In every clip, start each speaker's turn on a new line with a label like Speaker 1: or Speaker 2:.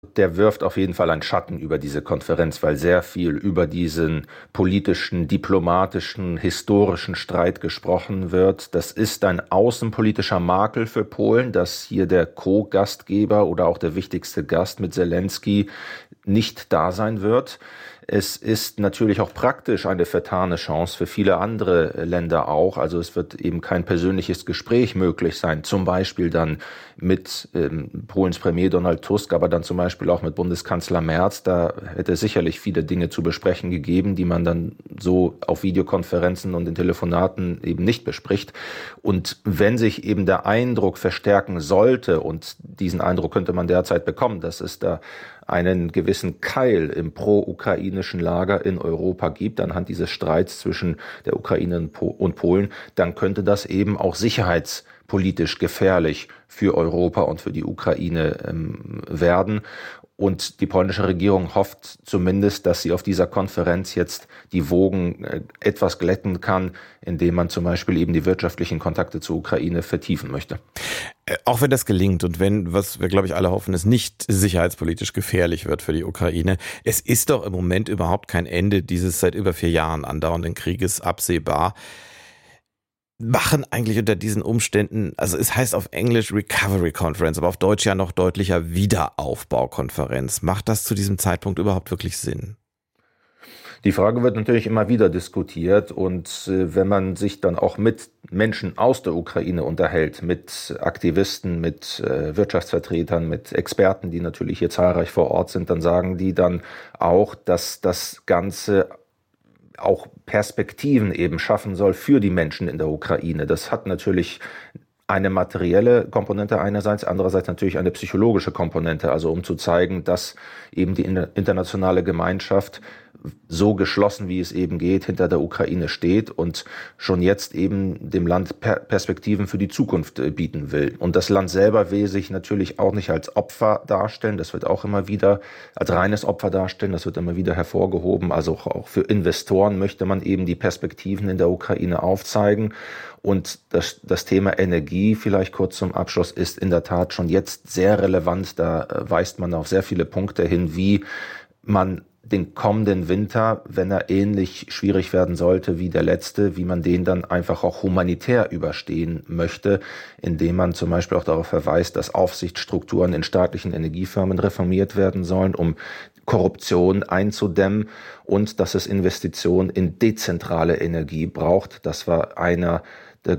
Speaker 1: der wirft auf jeden Fall einen Schatten über diese Konferenz, weil sehr viel über diesen politischen, diplomatischen, historischen Streit gesprochen wird. Das ist ein außenpolitischer Makel für Polen, dass hier der Co-Gastgeber oder auch der wichtigste Gast mit Zelensky nicht da sein wird. Es ist natürlich auch praktisch eine vertane Chance für viele andere Länder auch. Also es wird eben kein persönliches Gespräch möglich sein, zum Beispiel dann mit Polens Premier Donald Tusk, aber dann zum Beispiel auch mit Bundeskanzler Merz. Da hätte es sicherlich viele Dinge zu besprechen gegeben, die man dann so auf Videokonferenzen und in Telefonaten eben nicht bespricht. Und wenn sich eben der Eindruck verstärken sollte, und diesen Eindruck könnte man derzeit bekommen, dass es da einen gewissen Keil im pro-ukrainischen Lager in Europa gibt, anhand dieses Streits zwischen der Ukraine und Polen, dann könnte das eben auch sicherheitspolitisch gefährlich für Europa und für die Ukraine werden. Und die polnische Regierung hofft zumindest, dass sie auf dieser Konferenz jetzt die Wogen etwas glätten kann, indem man zum Beispiel eben die wirtschaftlichen Kontakte zur Ukraine vertiefen möchte.
Speaker 2: Auch wenn das gelingt und wenn, was wir glaube ich alle hoffen, es nicht sicherheitspolitisch gefährlich wird für die Ukraine, es ist doch im Moment überhaupt kein Ende dieses seit über 4 Jahren andauernden Krieges absehbar. Machen eigentlich unter diesen Umständen, also es heißt auf Englisch Recovery Conference, aber auf Deutsch ja noch deutlicher Wiederaufbaukonferenz. Macht das zu diesem Zeitpunkt überhaupt wirklich Sinn?
Speaker 1: Die Frage wird natürlich immer wieder diskutiert, und wenn man sich dann auch mit Menschen aus der Ukraine unterhält, mit Aktivisten, mit Wirtschaftsvertretern, mit Experten, die natürlich hier zahlreich vor Ort sind, dann sagen die dann auch, dass das Ganze auch Perspektiven eben schaffen soll für die Menschen in der Ukraine. Das hat natürlich eine materielle Komponente einerseits, andererseits natürlich eine psychologische Komponente, also um zu zeigen, dass eben die internationale Gemeinschaft so geschlossen, wie es eben geht, hinter der Ukraine steht und schon jetzt eben dem Land Perspektiven für die Zukunft bieten will. Und das Land selber will sich natürlich auch nicht als Opfer darstellen. Das wird auch immer wieder als reines Opfer darstellen. Das wird immer wieder hervorgehoben. Also auch für Investoren möchte man eben die Perspektiven in der Ukraine aufzeigen. Und das Thema Energie, vielleicht kurz zum Abschluss, ist in der Tat schon jetzt sehr relevant. Da weist man auf sehr viele Punkte hin, wie man den kommenden Winter, wenn er ähnlich schwierig werden sollte wie der letzte, wie man den dann einfach auch humanitär überstehen möchte, indem man zum Beispiel auch darauf verweist, dass Aufsichtsstrukturen in staatlichen Energiefirmen reformiert werden sollen, um Korruption einzudämmen, und dass es Investitionen in dezentrale Energie braucht. Das war eines der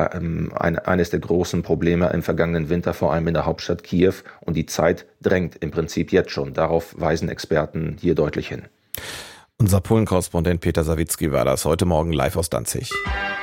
Speaker 1: großen Probleme im vergangenen Winter, vor allem in der Hauptstadt Kiew. Und die Zeit drängt im Prinzip jetzt schon. Darauf weisen Experten hier deutlich hin.
Speaker 2: Unser Polen-Korrespondent Peter Sawicki war das heute Morgen live aus Danzig.